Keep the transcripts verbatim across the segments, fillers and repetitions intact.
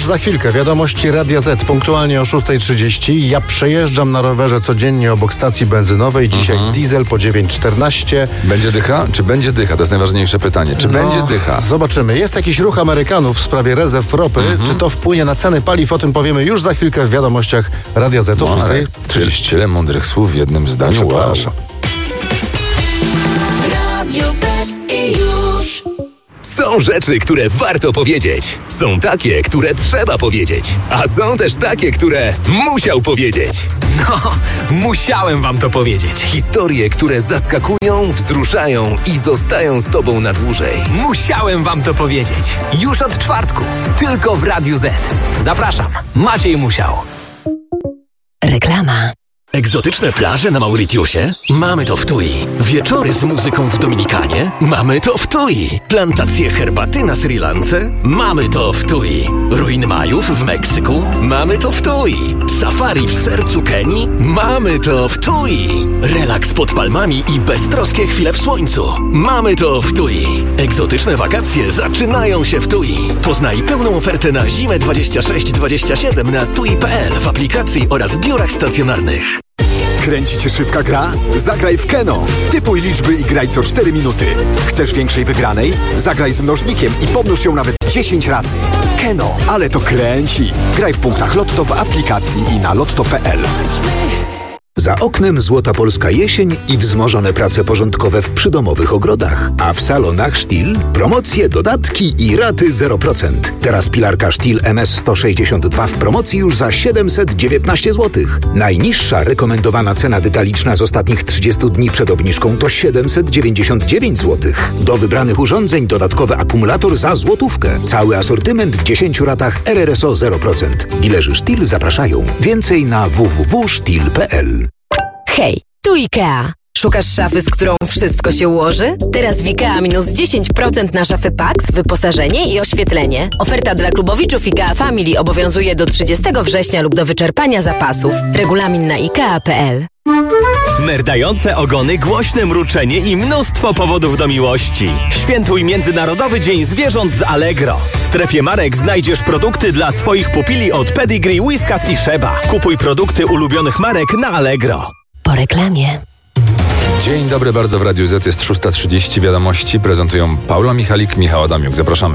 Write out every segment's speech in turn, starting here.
Już za chwilkę wiadomości Radia Z, punktualnie o szósta trzydzieści. Ja przejeżdżam na rowerze codziennie obok stacji benzynowej. Dzisiaj mhm. diesel po dziewięć czternaście. Będzie dycha? Czy będzie dycha? To jest najważniejsze pytanie. Czy no, będzie dycha? Zobaczymy. Jest jakiś ruch Amerykanów w sprawie rezerw ropy. Mhm. Czy to wpłynie na ceny paliw? O tym powiemy już za chwilkę w wiadomościach Radia Z o szósta trzydzieści. Tyle mądrych słów w jednym zdaniu. Wow. Są rzeczy, które warto powiedzieć. Są takie, które trzeba powiedzieć. A są też takie, które musiał powiedzieć. No, musiałem wam to powiedzieć. Historie, które zaskakują, wzruszają i zostają z tobą na dłużej. Musiałem wam to powiedzieć. Już od czwartku. Tylko w Radiu Z. Zapraszam. Maciej Musiał. Reklama. Egzotyczne plaże na Mauritiusie? Mamy to w Tui. Wieczory z muzyką w Dominikanie? Mamy to w Tui. Plantacje herbaty na Sri Lance? Mamy to w Tui. Ruiny Majów w Meksyku? Mamy to w Tui. Safari w sercu Kenii? Mamy to w Tui. Relaks pod palmami i beztroskie chwile w słońcu? Mamy to w Tui. Egzotyczne wakacje zaczynają się w Tui. Poznaj pełną ofertę na zimę dwadzieścia sześć dwadzieścia siedem na tui kropka pe el w aplikacji oraz biurach stacjonarnych. Kręci cię szybka gra? Zagraj w Keno. Typuj liczby i graj co cztery minuty. Chcesz większej wygranej? Zagraj z mnożnikiem i pomnóż ją nawet dziesięć razy. Keno, ale to kręci. Graj w punktach Lotto w aplikacji i na lotto kropka pe el. Za oknem złota polska jesień i wzmożone prace porządkowe w przydomowych ogrodach. A w salonach Stihl promocje, dodatki i raty zero procent. Teraz pilarka Stihl em es sto sześćdziesiąt dwa w promocji już za siedemset dziewiętnaście złotych. Najniższa rekomendowana cena detaliczna z ostatnich trzydziestu dni przed obniżką to siedemset dziewięćdziesiąt dziewięć złotych. Do wybranych urządzeń dodatkowy akumulator za złotówkę. Cały asortyment w dziesięciu ratach er er es o zero procent. Dilerzy Stihl zapraszają. Więcej na w w w kropka stihl kropka pe el. Hej, tu IKEA. Szukasz szafy, z którą wszystko się ułoży? Teraz w IKEA minus dziesięć procent na szafy Pax, wyposażenie i oświetlenie. Oferta dla klubowiczów IKEA Family obowiązuje do trzydziestego września lub do wyczerpania zapasów. Regulamin na ikea kropka pe el. Merdające ogony, głośne mruczenie i mnóstwo powodów do miłości. Świętuj Międzynarodowy Dzień Zwierząt z Allegro. W strefie marek znajdziesz produkty dla swoich pupili od Pedigree, Whiskas i Sheba. Kupuj produkty ulubionych marek na Allegro. Po reklamie. Dzień dobry, bardzo w Radiu Z jest szósta trzydzieści. Wiadomości prezentują Paula Michalik, Michał Adamiuk. Zapraszamy.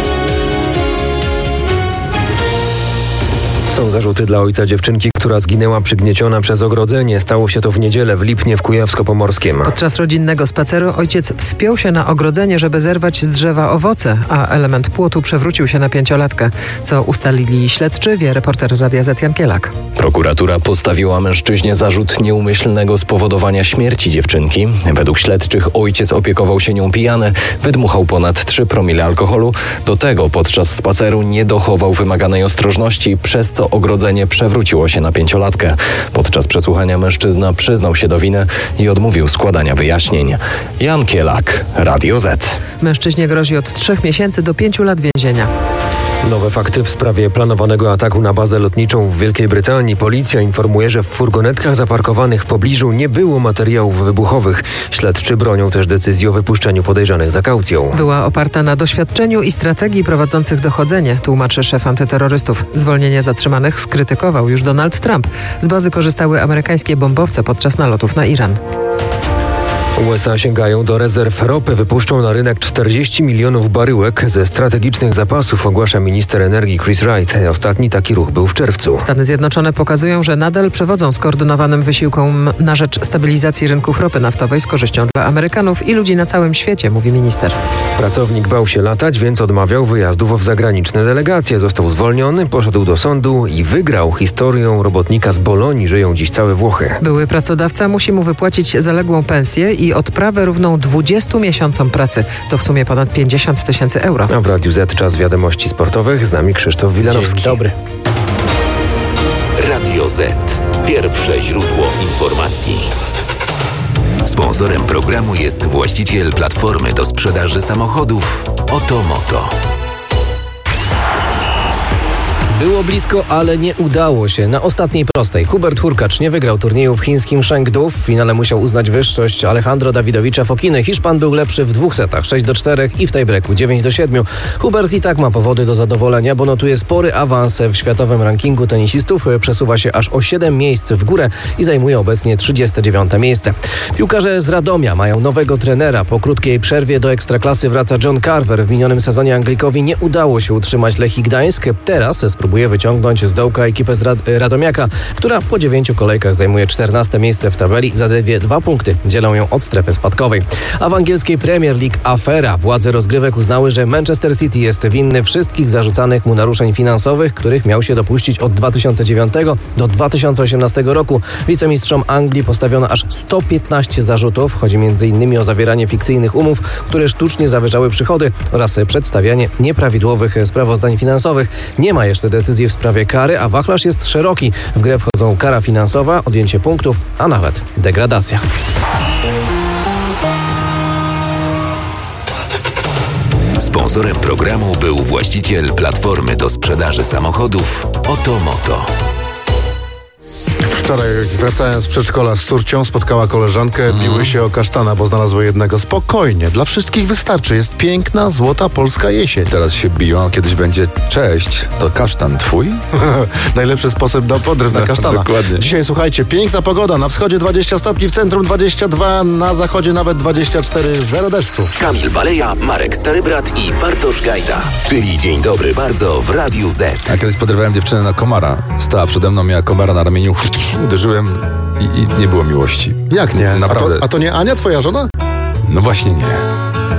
Są zarzuty dla ojca dziewczynki, która zginęła przygnieciona przez ogrodzenie. Stało się to w niedzielę w Lipnie w Kujawsko-Pomorskiem. Podczas rodzinnego spaceru ojciec wspiął się na ogrodzenie, żeby zerwać z drzewa owoce, a element płotu przewrócił się na pięciolatkę. Co ustalili śledczy, wie reporter Radia Z Jan Kielak. Prokuratura postawiła mężczyźnie zarzut nieumyślnego spowodowania śmierci dziewczynki. Według śledczych ojciec opiekował się nią pijany, wydmuchał ponad trzy promile alkoholu. Do tego podczas spaceru nie dochował wymaganej ostrożności, przez co ogrodzenie przewróciło się na pięciolatkę. Podczas przesłuchania mężczyzna przyznał się do winy i odmówił składania wyjaśnień. Jan Kielak, Radio Z. Mężczyźnie grozi od trzech miesięcy do pięciu lat więzienia. Nowe fakty w sprawie planowanego ataku na bazę lotniczą w Wielkiej Brytanii. Policja informuje, że w furgonetkach zaparkowanych w pobliżu nie było materiałów wybuchowych. Śledczy bronią też decyzji o wypuszczeniu podejrzanych za kaucją. Była oparta na doświadczeniu i strategii prowadzących dochodzenie, tłumaczy szef antyterrorystów. Zwolnienie zatrzymanych skrytykował już Donald Trump. Z bazy korzystały amerykańskie bombowce podczas nalotów na Iran. U S A sięgają do rezerw ropy. Wypuszczą na rynek czterdzieści milionów baryłek ze strategicznych zapasów, ogłasza minister energii Chris Wright. Ostatni taki ruch był w czerwcu. Stany Zjednoczone pokazują, że nadal przewodzą skoordynowanym wysiłkom na rzecz stabilizacji rynków ropy naftowej z korzyścią dla Amerykanów i ludzi na całym świecie, mówi minister. Pracownik bał się latać, więc odmawiał wyjazdów w zagraniczne delegacje. Został zwolniony, poszedł do sądu i wygrał. Historią robotnika z Bolonii żyją dziś całe Włochy. Były pracodawca musi mu wypłacić zaległą pensję i odprawę równą dwudziestu miesiącom pracy. To w sumie ponad pięćdziesiąt tysięcy euro. A w Radiu Z czas wiadomości sportowych. Z nami Krzysztof Wilanowski. Dzień dobry. Radio Z. Pierwsze źródło informacji. Sponsorem programu jest właściciel platformy do sprzedaży samochodów Oto Moto. Było blisko, ale nie udało się. Na ostatniej prostej Hubert Hurkacz nie wygrał turnieju w chińskim Chengdu. W finale musiał uznać wyższość Alejandro Dawidowicza Fokiny. Hiszpan był lepszy w dwóch setach, sześć do czterech i w tiebreaku dziewięć do siedmiu. Hubert i tak ma powody do zadowolenia, bo notuje spory awans w światowym rankingu tenisistów. Przesuwa się aż o siedem miejsc w górę i zajmuje obecnie trzydzieste dziewiąte miejsce. Piłkarze z Radomia mają nowego trenera. Po krótkiej przerwie do Ekstraklasy wraca John Carver. W minionym sezonie Anglikowi nie udało się utrzymać Lechii Gdańsk. Teraz spróbuje wyciągnąć z dołka ekipę z Rad- Radomiaka, która po dziewięciu kolejkach zajmuje czternaste miejsce w tabeli. Zaledwie dwa punkty dzielą ją od strefy spadkowej. A w angielskiej Premier League afera. Władze rozgrywek uznały, że Manchester City jest winny wszystkich zarzucanych mu naruszeń finansowych, których miał się dopuścić od dwa tysiące dziewiątego do dwa tysiące osiemnastego roku. Wicemistrzom Anglii postawiono aż sto piętnaście zarzutów. Chodzi między innymi o zawieranie fikcyjnych umów, które sztucznie zawyżały przychody oraz przedstawianie nieprawidłowych sprawozdań finansowych. Nie ma jeszcze decyzji w sprawie kary, a wachlarz jest szeroki. W grę wchodzą kara finansowa, odjęcie punktów, a nawet degradacja. Sponsorem programu był właściciel platformy do sprzedaży samochodów Otomoto. Wczoraj wracając z przedszkola z córcią spotkała koleżankę, mm. biły się o kasztana, bo znalazły jednego. Spokojnie, dla wszystkich wystarczy. Jest piękna, złota polska jesień. Teraz się biją, a kiedyś będzie cześć, to kasztan twój? Najlepszy sposób na podryw na kasztana. Dokładnie. Dzisiaj słuchajcie, piękna pogoda. Na wschodzie dwadzieścia stopni, w centrum dwadzieścia dwa, na zachodzie nawet dwadzieścia cztery, zero deszczu. Kamil Baleja, Marek Starybrat i Bartosz Gajda. Czyli dzień dobry bardzo w Radiu Z. Ja kiedyś podrywałem dziewczynę na komara. Stała przede mną, miała komara na ramieniu. Uderzyłem i, i nie było miłości. Jak nie? Naprawdę. A to, a to nie Ania, twoja żona? No właśnie nie.